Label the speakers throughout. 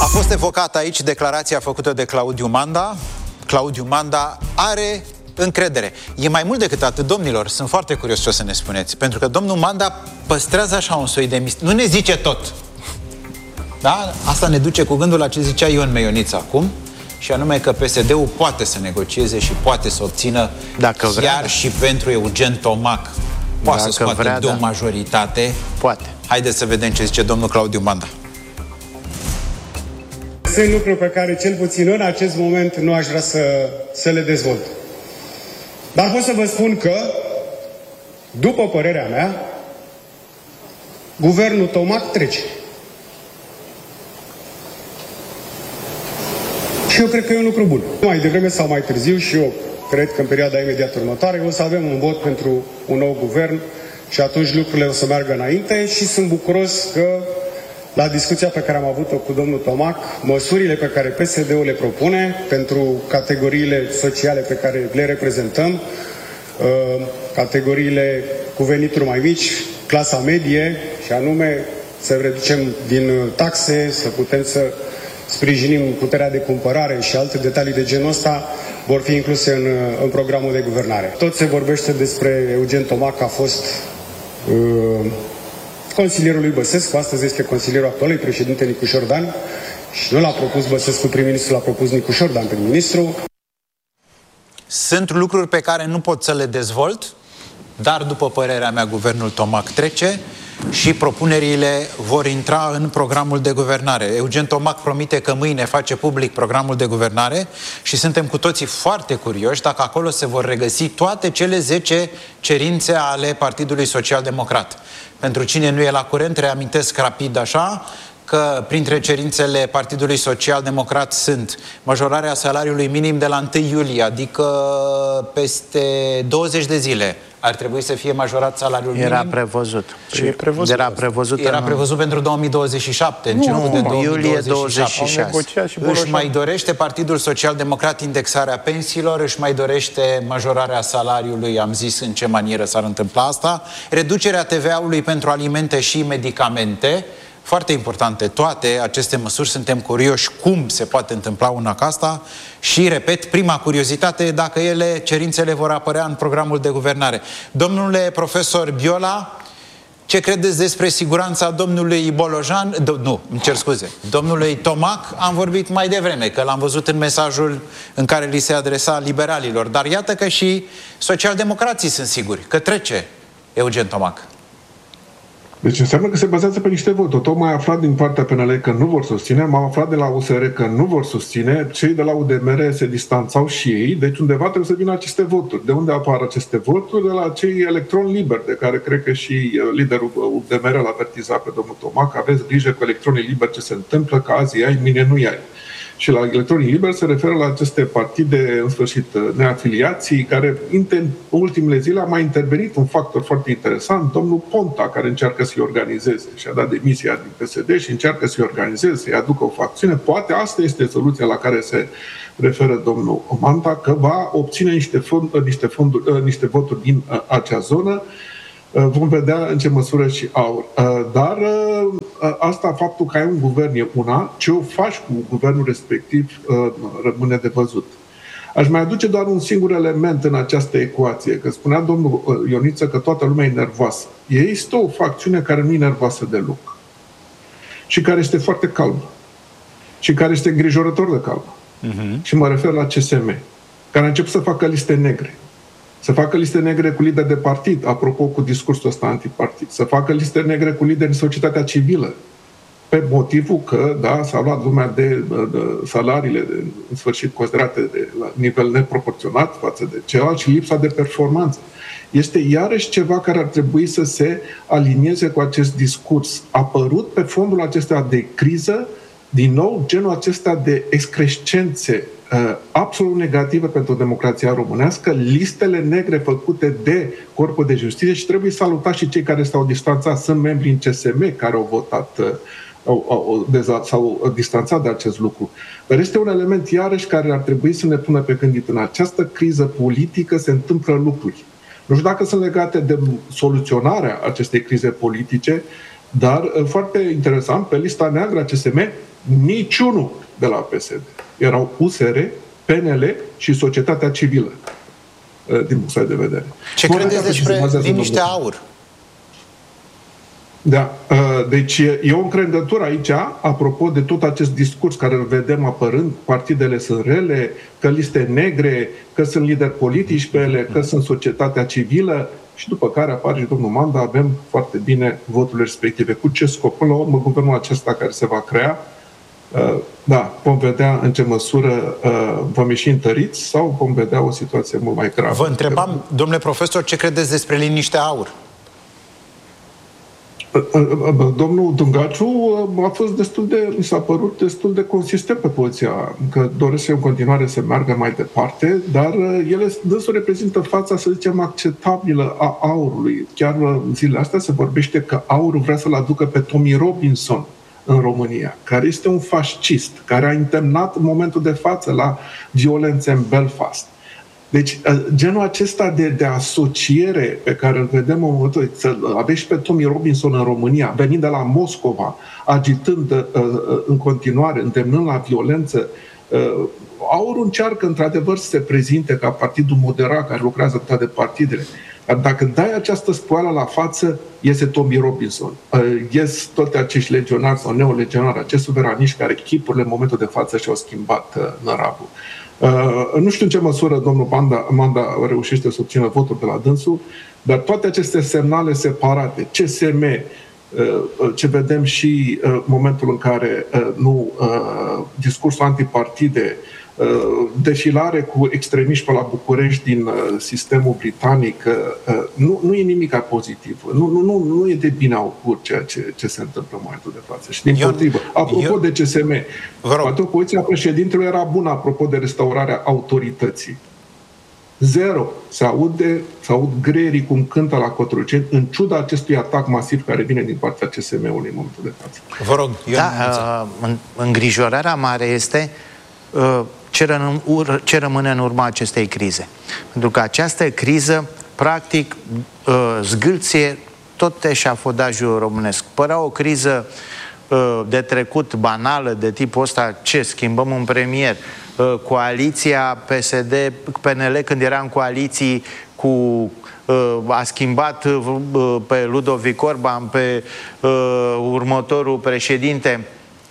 Speaker 1: fost evocată aici declarația făcută de Claudiu Manda. Claudiu Manda are încredere. E mai mult decât atât, domnilor, sunt foarte curios ce o să ne spuneți, pentru că domnul Manda păstrează așa un soi de mister. Nu ne zice tot. Da? Asta ne duce cu gândul la ce zicea Ion Meioniță acum, și anume că PSD-ul poate să negocieze și poate să obțină,
Speaker 2: dacă vrea,
Speaker 1: chiar și pentru Eugen Tomac, poate să scoate de o majoritate.
Speaker 2: Poate.
Speaker 1: Haideți să vedem ce zice domnul Claudiu Manda.
Speaker 3: Sunt lucruri pe care, cel puțin în acest moment, nu aș vrea să le dezvolt. Dar pot să vă spun că, după părerea mea, guvernul Tomac trece. Și eu cred că e un lucru bun. Mai devreme sau mai târziu, și eu cred că în perioada imediat următoare o să avem un vot pentru un nou guvern și atunci lucrurile o să meargă înainte și sunt bucuros că la discuția pe care am avut-o cu domnul Tomac, măsurile pe care PSD-ul le propune pentru categoriile sociale pe care le reprezentăm, categoriile cu venituri mai mici, clasa medie, și anume să reducem din taxe, să putem să sprijinim puterea de cumpărare și alte detalii de genul ăsta, vor fi incluse în programul de guvernare. Tot se vorbește despre Eugen Tomac, că a fost consilierul lui Băsescu, astăzi este consilierul actualului președinte Nicușor Dan și nu l-a propus Băsescu prim-ministru, l-a propus Nicușor Dan prim-ministru.
Speaker 1: Sunt lucruri pe care nu pot să le dezvolt, dar după părerea mea guvernul Tomac trece și propunerile vor intra în programul de guvernare. Eugen Tomac promite că mâine face public programul de guvernare și suntem cu toții foarte curioși dacă acolo se vor regăsi toate cele 10 cerințe ale Partidului Social Democrat. Pentru cine nu e la curent, reamintesc rapid așa că printre cerințele Partidului Social Democrat sunt majorarea salariului minim de la 1 iulie, adică peste 20 de zile ar trebui să fie majorat salariul minim.
Speaker 2: Era prevăzut.
Speaker 1: Era prevăzut pentru 2027, început de 2026. Își mai dorește Partidul Social Democrat indexarea pensiilor, își mai dorește majorarea salariului, am zis în ce manieră s-ar întâmpla asta, reducerea TVA-ului pentru alimente și medicamente. Foarte importante toate aceste măsuri, suntem curioși cum se poate întâmpla una ca asta și, repet, prima curiozitate e dacă cerințele vor apărea în programul de guvernare. Domnule profesor Biola, ce credeți despre siguranța domnului Bolojan? Domnului Tomac am vorbit mai devreme, că l-am văzut în mesajul în care li se adresa liberalilor, dar iată că și socialdemocrații sunt siguri că trece Eugen Tomac.
Speaker 4: Deci înseamnă că se bazează pe niște voturi. Tocmai aflat din partea PNL că nu vor susține, m-am aflat de la USR că nu vor susține, cei de la UDMR se distanțau și ei, deci undeva trebuie să vină aceste voturi. De unde apar aceste voturi? De la cei electroni liberi, de care cred că și liderul UDMR l-a avertizat pe domnul Tomac, aveți grijă cu electronii liberi ce se întâmplă, că azi ai, mâine nu ai. Și la electronii liberi se referă la aceste partide, în sfârșit, neafiliații, care în ultimele zile a mai intervenit un factor foarte interesant, domnul Ponta, care încearcă să-i organizeze și a dat demisia din PSD și încearcă să-i organizeze, să-i aducă o facțiune. Poate asta este soluția la care se referă domnul Manta, că va obține niște voturi din acea zonă. Vom vedea în ce măsură și aur. Dar asta, faptul că ai un guvern e una, ce o faci cu guvernul respectiv rămâne de văzut. Aș mai aduce doar un singur element în această ecuație, că spunea domnul Ioniță că toată lumea e nervoasă. Este o facțiune care nu e nervoasă deloc și care este foarte calmă și care este îngrijorător de calmă. Și mă refer la CSM, care a început să facă liste negre. Să facă liste negre cu lideri de partid, apropo cu discursul ăsta antipartid. Să facă liste negre cu lideri din societatea civilă. Pe motivul că, da, s-a luat lumea de salariile, în sfârșit, considerate la nivel neproporționat față de celălalt și lipsa de performanță. Este iarăși ceva care ar trebui să se alinieze cu acest discurs. A apărut pe fondul acesta de criză, din nou, genul acesta de excrescențe absolut negative pentru democrația românească, listele negre făcute de Corpul de Justiție, și trebuie salutat și cei care s-au distanțat. Sunt membri în CSM care au votat, s-au distanțat de acest lucru. Dar este un element iarăși care ar trebui să ne pună pe gândit. În această criză politică se întâmplă lucruri. Nu știu dacă sunt legate de soluționarea acestei crize politice, Dar, foarte interesant, pe lista neagră a CSM, niciunul de la PSD. Erau USR, PNL și societatea civilă, din punctul de vedere.
Speaker 1: Ce credeți despre liniște aur?
Speaker 4: Da, deci e o încrengătură aici, apropo de tot acest discurs care îl vedem apărând, partidele sunt rele, că liste negre, că sunt lideri politici pe ele, că sunt societatea civilă, și după care apare și domnul Manda, avem foarte bine voturile respective. Cu ce scop? Până la urmă, guvernul acesta care se va crea, da, vom vedea în ce măsură vom ieși întăriți sau vom vedea o situație mult mai gravă.
Speaker 1: Vă întrebam, domnule profesor, ce credeți despre liniștea aur?
Speaker 4: Domnul Dungaciu a fost mi s-a părut destul de consistent pe poziția, că dorește în continuare să meargă mai departe, dar dânsul reprezintă fața, să zicem, acceptabilă a aurului. Chiar zilele astea se vorbește că aurul vrea să-l aducă pe Tommy Robinson în România, care este un fascist, care a internat în momentul de față la violențe în Belfast. Deci, genul acesta de asociere pe care îl vedem în momentul, să aveți pe Tommy Robinson în România, venind de la Moscova, agitând în continuare, îndemnând la violență, aurul încearcă într-adevăr să se prezinte ca partidul moderat care lucrează cu toate partidele. Dar dacă dai această spoială la față, iese Tommy Robinson. Ies toate acești legionari sau neolegionari, acești suveraniști care chipurile în momentul de față și-au schimbat năravul. Nu știu în ce măsură domnul Manda reușește să obțină voturi de la dânsul, dar toate aceste semnale separate, CSM, ce vedem și momentul în care discursul antipartide, defilare cu extremiști pe la București din sistemul britanic, nu e nimic pozitiv. Nu e de bine augur ceea ce se întâmplă în momentul de față. Și din potrivă. Apropo de CSM, poate opoziția președintelui era bună apropo de restaurarea autorității. Zero. Se aud greierii cum cântă la Cotroceni, în ciuda acestui atac masiv care vine din partea CSM-ului în momentul de față.
Speaker 1: Vă rog,
Speaker 2: îngrijorarea mare este ce rămâne în urma acestei crize. Pentru că această criză, practic, zgâlție tot eșafodajul românesc. Părea o criză de trecut, banală, de tipul ăsta, ce, schimbăm un premier, coaliția PSD-PNL, când era în coaliții a schimbat pe Ludovic Orban, pe următorul președinte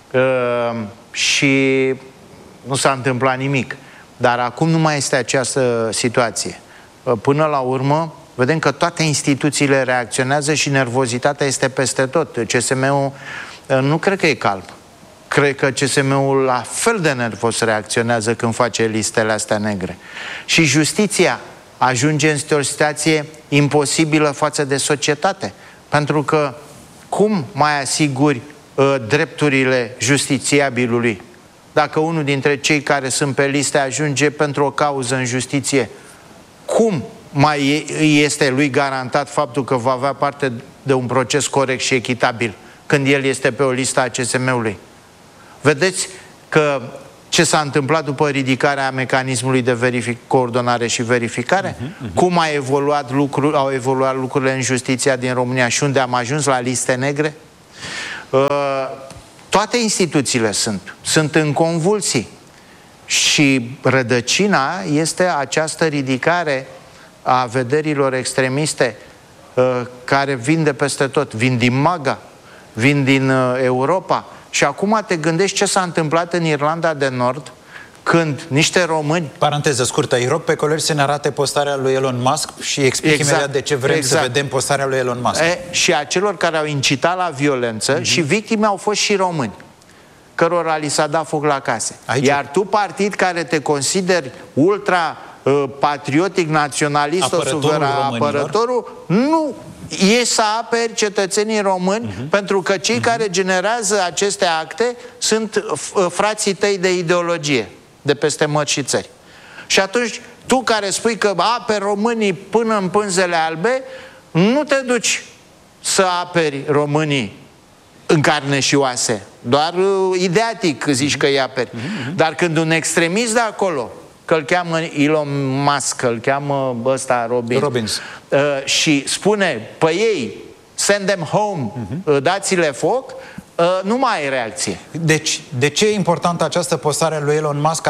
Speaker 2: și nu s-a întâmplat nimic. Dar acum nu mai este această situație. Până la urmă, vedem că toate instituțiile reacționează și nervozitatea este peste tot. CSM-ul nu cred că e calm. Cred că CSM-ul la fel de nervos reacționează când face listele astea negre. Și justiția ajunge într-o situație imposibilă față de societate. Pentru că cum mai asiguri drepturile justițiabilului? Dacă unul dintre cei care sunt pe liste ajunge pentru o cauză în justiție, cum mai este lui garantat faptul că va avea parte de un proces corect și echitabil când el este pe o listă a CSM-ului? Vedeți că ce s-a întâmplat după ridicarea mecanismului de coordonare și verificare? Cum au evoluat lucrurile în justiția din România și unde am ajuns la liste negre? Toate instituțiile sunt în convulsii și rădăcina este această ridicare a vederilor extremiste care vin de peste tot, vin din MAGA, vin din Europa. Și acum te gândești ce s-a întâmplat în Irlanda de Nord când niște români...
Speaker 1: Paranteză scurtă, îi rog pe colegi să ne arate postarea lui Elon Musk și explic imediat de ce vrem să vedem postarea lui Elon Musk.
Speaker 2: Și a celor care au incitat la violență și victime au fost și români, cărora li s-a dat foc la case. Aici. Iar tu, partid care te consideri ultra patriotic, naționalist, apărătorul, nu e să aperi cetățenii români, pentru că cei care generează aceste acte sunt frații tăi de ideologie, de peste mări și țări. Și atunci, tu care spui că aperi românii până în pânzele albe, nu te duci să aperi românii în carne și oase. Doar ideatic zici că îi aperi. Dar când un extremist de acolo, că îl cheamă Elon Musk, că îl cheamă ăsta Robbins. Și spune, pe ei send them home, dați-le foc, nu mai ai reacție.
Speaker 1: Deci, de ce e importantă această postare a lui Elon Musk,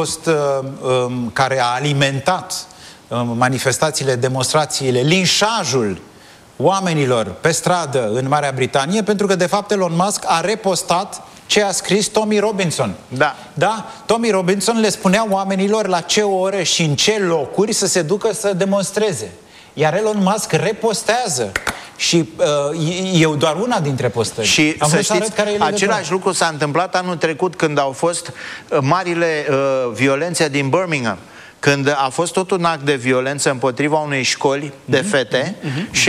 Speaker 1: care a alimentat manifestațiile, demonstrațiile, linșajul oamenilor pe stradă în Marea Britanie? Pentru că, de fapt, Elon Musk a repostat ce a scris Tommy Robinson. Da? Tommy Robinson le spunea oamenilor la ce ore și în ce locuri să se ducă să demonstreze. Iar Elon Musk repostează. Și e doar una dintre postări.
Speaker 2: Și să știți, același lucru s-a întâmplat anul trecut când au fost marile violențe din Birmingham. Când a fost tot un act de violență împotriva unei școli de fete și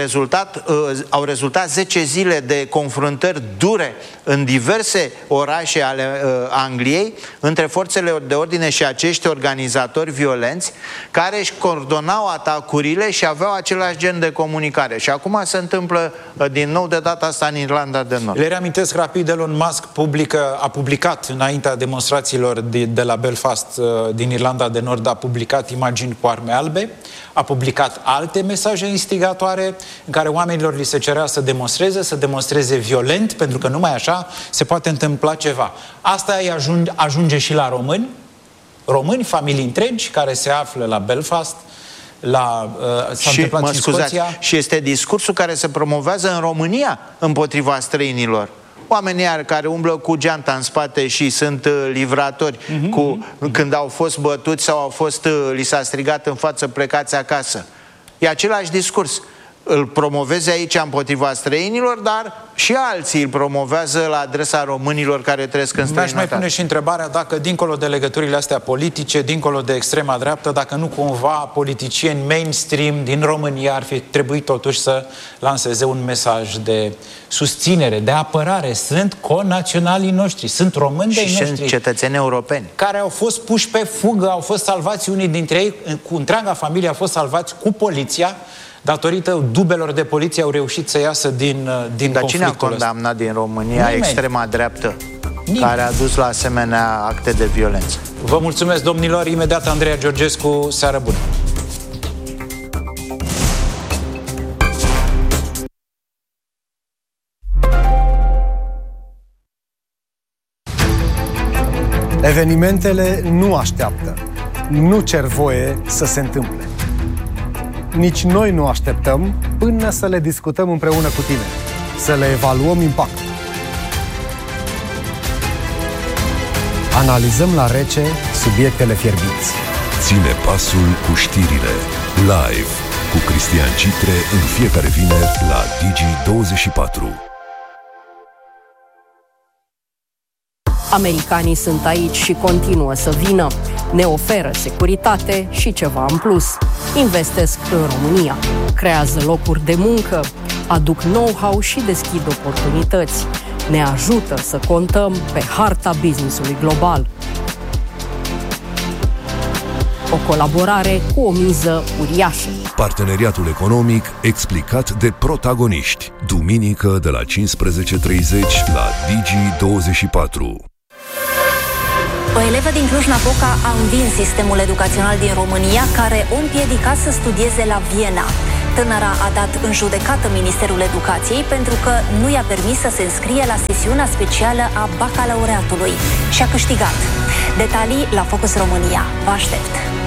Speaker 2: au rezultat 10 zile de confruntări dure în diverse orașe ale Angliei între forțele de ordine și acești organizatori violenți care își coordonau atacurile și aveau același gen de comunicare. Și acum se întâmplă din nou de data asta în Irlanda de Nord.
Speaker 1: Le reamintesc rapid, Elon Musk a publicat înaintea demonstrațiilor de la Belfast din Irlanda de Nord, a publicat imagini cu arme albe, a publicat alte mesaje instigatoare în care oamenilor li se cerea să demonstreze violent, pentru că numai așa se poate întâmpla ceva. Asta îi ajunge și la români, familii întregi care se află la Belfast, s-a întâmplat și în Scoția.
Speaker 2: Și este discursul care se promovează în România împotriva străinilor. Oamenii care umblă cu geanta în spate și sunt livratori când au fost bătuți sau li s-a strigat în față plecați acasă. E același discurs. Îl promoveze aici împotriva străinilor, dar și alții îl promovează la adresa românilor care trăiesc în străinătate.
Speaker 1: Mi-aș mai pune și întrebarea dacă, dincolo de legăturile astea politice, dincolo de extrema dreaptă, dacă nu cumva politicieni mainstream din România ar fi trebuit totuși să lanseze un mesaj de susținere, de apărare. Sunt conaționalii noștri, sunt români de noștri.
Speaker 2: Sunt cetățeni europeni.
Speaker 1: Care au fost puși pe fugă, au fost salvați unii dintre ei, cu întreaga familie au fost salvați cu poliția. Datorită dubelor de poliție au reușit să iasă din conflictul ăsta.
Speaker 2: Dar cine a condamnat din România extrema dreaptă care a dus la asemenea acte de violență?
Speaker 1: Vă mulțumesc, domnilor. Imediat Andreea Georgescu, seară bună!
Speaker 5: Evenimentele nu așteaptă, nu cer voie să se întâmple. Nici noi nu așteptăm până să le discutăm împreună cu tine, să le evaluăm impactul. Analizăm la rece subiectele fierbinți.
Speaker 6: Ține pasul cu știrile. Live cu Cristian Citre în fiecare vineri la Digi24.
Speaker 7: Americanii sunt aici și continuă să vină. Ne oferă securitate și ceva în plus. Investesc în România, creează locuri de muncă, aduc know-how și deschid oportunități. Ne ajută să contăm pe harta business-ului global. O colaborare cu o miză uriașă.
Speaker 6: Parteneriatul economic explicat de protagoniști. Duminică de la 15:30 la Digi24.
Speaker 8: O elevă din Cluj-Napoca a învins sistemul educațional din România, care o împiedica să studieze la Viena. Tânăra a dat în judecată Ministerul Educației pentru că nu i-a permis să se înscrie la sesiunea specială a bacalaureatului și a câștigat. Detalii la Focus România. Vă aștept!